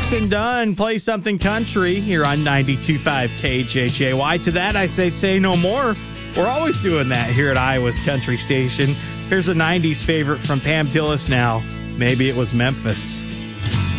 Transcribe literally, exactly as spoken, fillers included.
Brooks and Dunn, Play Something Country here on ninety-two point five K J J Y. To that, I say, say no more. We're always doing that here at Iowa's Country Station. Here's a nineties favorite from Pam Tillis now. Maybe it was Memphis.